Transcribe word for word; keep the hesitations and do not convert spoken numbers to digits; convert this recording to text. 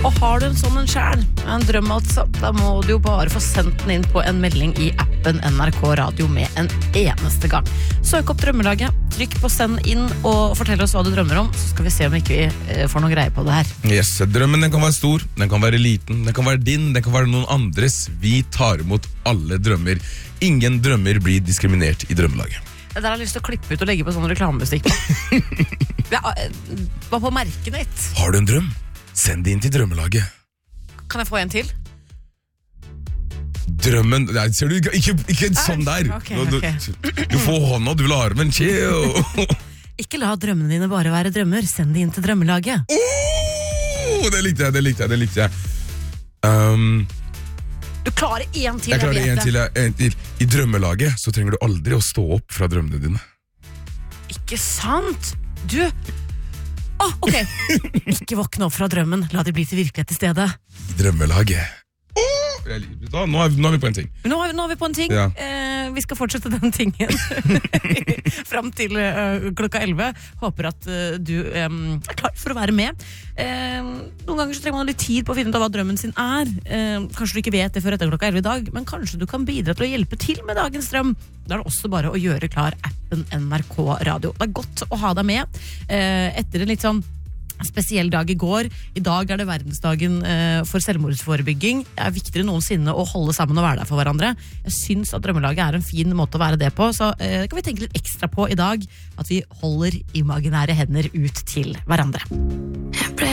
Og har du en sånn en sjæl, en drøm altså, da må du jo bare få sendt den inn på en melding i appen N R K Radio med en eneste gang. Søk opp drømmelaget, trykk på send inn og fortell oss hva du drømmer om, så skal vi se om ikke vi får noe greie på det her. Yes, drømmen den kan være stor, den kan være liten, den kan være din, den kan være noen andres. Vi tar imot alle drømmer. Ingen drømmer blir diskriminert i drømmelaget. Det der har jeg lyst til å klippe ut og legge på sånn reklamemusikk på. Ja, hva på merket ditt? Har du en drøm? Send det inn til drømmelaget. Kan jeg få en til? Drømmen, nei, ser du, ikke, ikke sånn der. Okay, du, okay. du får hånda, du vil ha armen, chill. Ikke la drømmene dine bare være drømmer, send det inn til drømmelaget. Oh, det likte jeg, det likte jeg, det likte jeg. Um, du klarer en til, jeg klarer jeg vet en til, en til. I drømmelaget så trenger du aldri å stå opp fra drømmene dine. Ikke sant? Du... Åh, oh, ok. Ikke våkne opp fra drømmen, la det bli til virkelighet i stedet. Drømmelaget. Da, nå, er, nå er vi på en ting. Nå er, nå er vi på en ting. Ja. Eh, vi skal fortsette den tingen fram til uh, klokka elleve. Håper at uh, du um, er klar for å være med. Eh, noen ganger så trenger man litt tid på å finne ut av hva drømmen sin er. Eh, kanskje du ikke vet det før etter klokka elleve i dag, men kanskje du kan bidra til å hjelpe til med dagens drøm. Da er det også bare å gjøre klar appen N R K Radio. Det er godt å ha deg med eh, etter en litt sånn spesiell dag i går. I dag er det verdensdagen eh, for selvmordsforebygging. Det er viktigere enn noensinne å holde sammen og være der for hverandre. Jeg syns at drømmelaget er en fin måte å være det på, så eh, kan vi tenke litt ekstra på i dag at vi holder imaginære hender ut til hverandre.